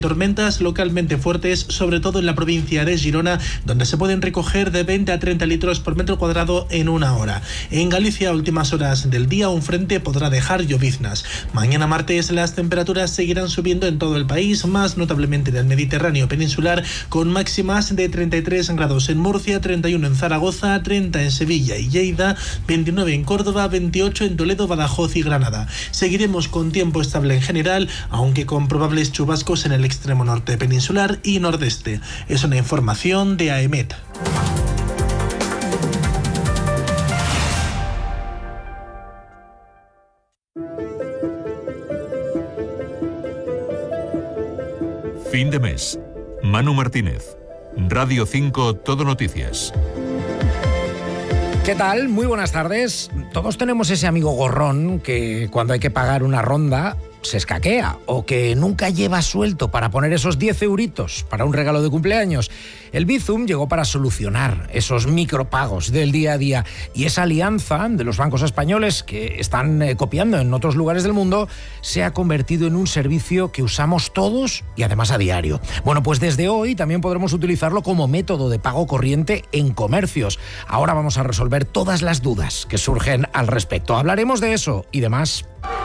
Tormentas localmente fuertes, sobre todo en la provincia de Girona, donde se pueden recoger de 20 a 30 litros por metro cuadrado en una hora. En Galicia, a últimas horas del día, un frente podrá dejar lloviznas. Mañana martes las temperaturas seguirán subiendo en todo el país, más notablemente en el Mediterráneo peninsular, con máximas de 33 grados en Murcia, 31 en Zaragoza, 30 en Sevilla y Lleida, 29 en Córdoba, 28 en Toledo, Badajoz y Granada. Seguiremos con tiempo estable en general, aunque con probables chubascos en el extremo norte peninsular y nordeste. Es una información de AEMET. Fin de mes. Manu Martínez. Radio 5 Todo Noticias. ¿Qué tal? Muy buenas tardes. Todos tenemos ese amigo gorrón que cuando hay que pagar una ronda se escaquea o que nunca lleva suelto para poner esos 10 euritos para un regalo de cumpleaños. El Bizum llegó para solucionar esos micropagos del día a día y esa alianza de los bancos españoles que están copiando en otros lugares del mundo se ha convertido en un servicio que usamos todos y además a diario. Bueno, pues desde hoy también podremos utilizarlo como método de pago corriente en comercios. Ahora vamos a resolver todas las dudas que surgen al respecto. Hablaremos de eso y demás.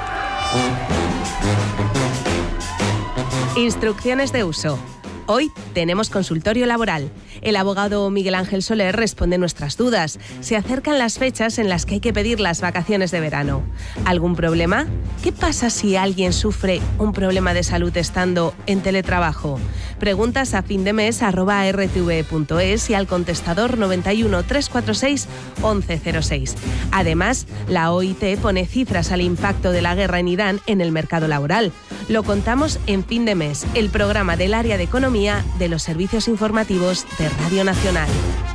Instrucciones de uso. Hoy tenemos consultorio laboral. El abogado Miguel Ángel Soler responde nuestras dudas. Se acercan las fechas en las que hay que pedir las vacaciones de verano. ¿Algún problema? ¿Qué pasa si alguien sufre un problema de salud estando en teletrabajo? Preguntas a findemes@rtve.es y al contestador 91 346 1106. Además, la OIT pone cifras al impacto de la guerra en Irán en el mercado laboral. Lo contamos en Fin de Mes, el programa del área de economía de los servicios informativos de Radio Nacional.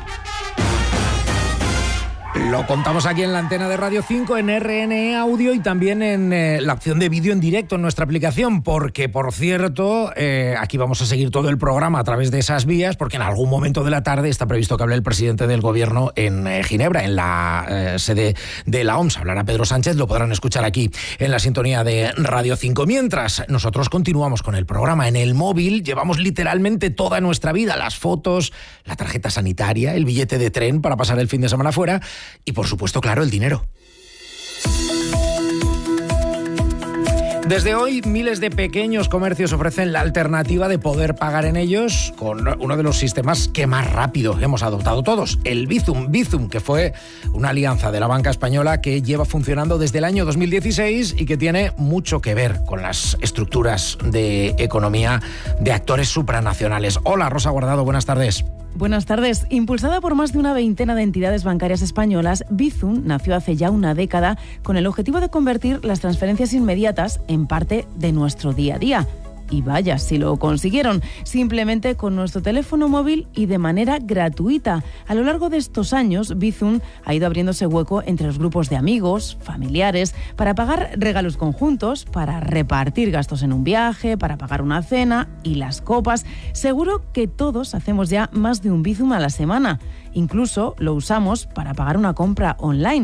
Lo contamos aquí en la antena de Radio 5, en RNE Audio y también en la opción de vídeo en directo en nuestra aplicación, porque, por cierto, aquí vamos a seguir todo el programa a través de esas vías, porque en algún momento de la tarde está previsto que hable el presidente del Gobierno en Ginebra, en la sede de la OMS. Hablará Pedro Sánchez, lo podrán escuchar aquí en la sintonía de Radio 5. Mientras, nosotros continuamos con el programa. En el móvil llevamos literalmente toda nuestra vida, las fotos, la tarjeta sanitaria, el billete de tren para pasar el fin de semana fuera, y por supuesto, claro, el dinero. Desde hoy, miles de pequeños comercios ofrecen la alternativa de poder pagar en ellos con uno de los sistemas que más rápido hemos adoptado todos, el Bizum. Bizum, que fue una alianza de la banca española que lleva funcionando desde el año 2016 y que tiene mucho que ver con las estructuras de economía de actores supranacionales. Hola, Rosa Guardado, buenas tardes. Buenas tardes. Impulsada por más de una veintena de entidades bancarias españolas, Bizum nació hace ya una década con el objetivo de convertir las transferencias inmediatas en parte de nuestro día a día. Y vaya, si lo consiguieron, simplemente con nuestro teléfono móvil y de manera gratuita. A lo largo de estos años, Bizum ha ido abriéndose hueco entre los grupos de amigos, familiares, para pagar regalos conjuntos, para repartir gastos en un viaje, para pagar una cena y las copas. Seguro que todos hacemos ya más de un Bizum a la semana. Incluso lo usamos para pagar una compra online.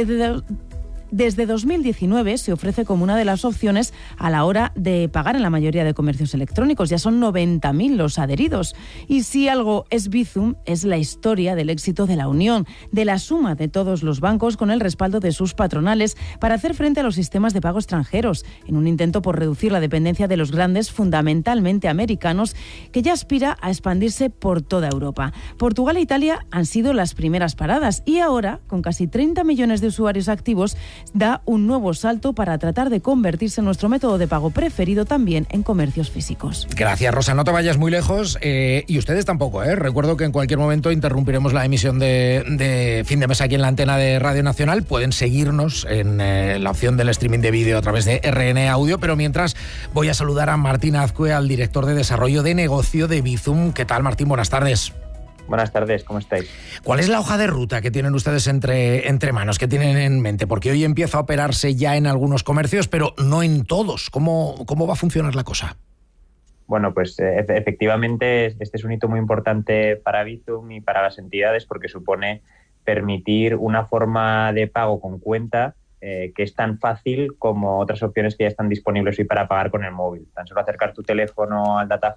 Desde 2019 se ofrece como una de las opciones a la hora de pagar en la mayoría de comercios electrónicos. Ya son 90.000 los adheridos. Y si algo es Bizum, es la historia del éxito de la unión, de la suma de todos los bancos con el respaldo de sus patronales para hacer frente a los sistemas de pago extranjeros, en un intento por reducir la dependencia de los grandes, fundamentalmente americanos, que ya aspira a expandirse por toda Europa. Portugal e Italia han sido las primeras paradas y ahora, con casi 30 millones de usuarios activos, da un nuevo salto para tratar de convertirse en nuestro método de pago preferido también en comercios físicos. Gracias, Rosa. No te vayas muy lejos y ustedes tampoco, ¿eh? Recuerdo que en cualquier momento interrumpiremos la emisión de Fin de Mes aquí en la antena de Radio Nacional. Pueden seguirnos en la opción del streaming de vídeo a través de RNE Audio, pero mientras voy a saludar a Martín Azcue, al director de Desarrollo de Negocio de Bizum. ¿Qué tal, Martín? Buenas tardes. Buenas tardes, ¿cómo estáis? ¿Cuál es la hoja de ruta que tienen ustedes entre manos, que tienen en mente? Porque hoy empieza a operarse ya en algunos comercios, pero no en todos. ¿Cómo va a funcionar la cosa? Bueno, pues efectivamente este es un hito muy importante para Bizum y para las entidades porque supone permitir una forma de pago con cuenta que es tan fácil como otras opciones que ya están disponibles hoy para pagar con el móvil. Tan solo acercar tu teléfono al